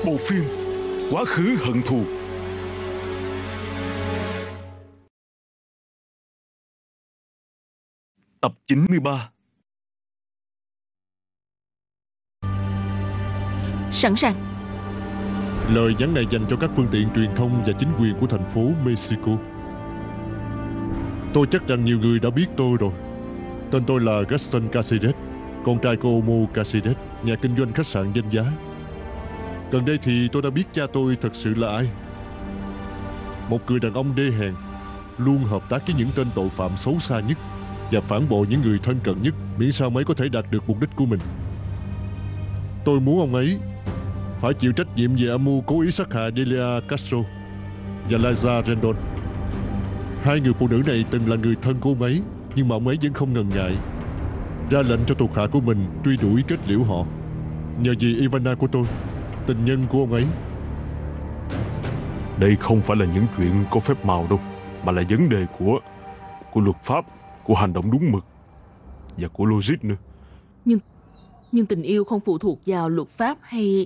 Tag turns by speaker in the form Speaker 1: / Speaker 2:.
Speaker 1: Bộ phim Quá khứ hận thù. Tập 93.
Speaker 2: Sẵn sàng.
Speaker 3: Lời nhắn này dành cho các phương tiện truyền thông và chính quyền của thành phố Mexico. Tôi chắc rằng nhiều người đã biết tôi rồi. Tên tôi là Gaston Caceres, con trai của Omo Caceres, nhà kinh doanh khách sạn danh giá. Gần đây thì tôi đã biết cha tôi thật sự là ai. Một người đàn ông đê hèn, luôn hợp tác với những tên tội phạm xấu xa nhất và phản bội những người thân cận nhất, miễn sao mấy có thể đạt được mục đích của mình. Tôi muốn ông ấy phải chịu trách nhiệm về âm mưu cố ý sát hại Delia Castro và Liza Rendon. Hai người phụ nữ này từng là người thân của ông ấy, nhưng mà ông ấy vẫn không ngần ngại ra lệnh cho thuộc hạ của mình truy đuổi kết liễu họ. Nhờ vì Ivana của tôi, tình nhân của ông ấy.
Speaker 1: Đây không phải là những chuyện có phép màu đâu, mà là vấn đề của luật pháp, của hành động đúng mực và của logic nữa.
Speaker 2: Nhưng tình yêu không phụ thuộc vào luật pháp hay